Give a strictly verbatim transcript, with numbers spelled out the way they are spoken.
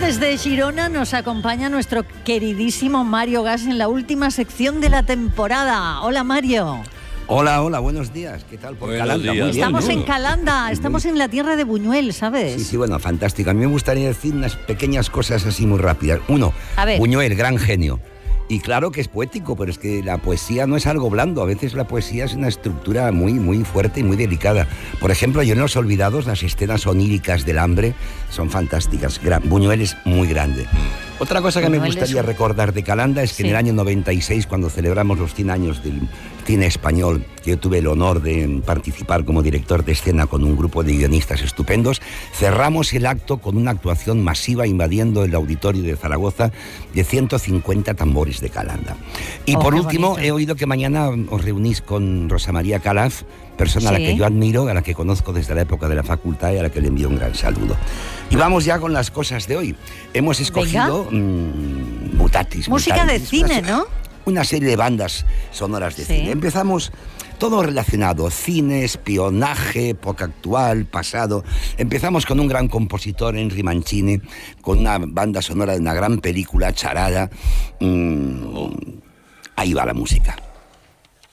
desde Girona nos acompaña nuestro queridísimo Mario Gas en la última sección de la temporada. Hola, Mario. Hola, hola, buenos días. ¿Qué tal por Buenos Calanda? días. Muy bien, Estamos ¿no? en Calanda, estamos en la tierra de Buñuel, ¿sabes? Sí, sí, bueno, fantástico. A mí me gustaría decir unas pequeñas cosas así muy rápidas. Uno, A ver. Buñuel, gran genio. Y claro que es poético, pero es que la poesía no es algo blando. A veces la poesía es una estructura muy, muy fuerte y muy delicada. Por ejemplo, yo en Los Olvidados, las escenas oníricas del hambre son fantásticas. Gran, Buñuel es muy grande. Otra cosa que Buñuel me gustaría es un... recordar de Calanda es que Sí. en el año noventa y seis, cuando celebramos los cien años del cine español, que yo tuve el honor de participar como director de escena con un grupo de guionistas estupendos, cerramos el acto con una actuación masiva invadiendo el auditorio de Zaragoza de ciento cincuenta tambores de Calanda. Y Oh, por qué último, bonito. he oído que mañana os reunís con Rosa María Calaf, persona a la Sí. que yo admiro, a la que conozco desde la época de la facultad y a la que le envío un gran saludo. Y vamos ya con las cosas de hoy. Hemos escogido mmm, Mutatis Música de Mutandis, cine, una, ¿no? Una serie de bandas sonoras de Sí. cine. Empezamos todo relacionado, cine, espionaje, época actual, pasado. Empezamos con un gran compositor, Henry Mancini, con una banda sonora de una gran película, Charada. Mm, ahí va la música.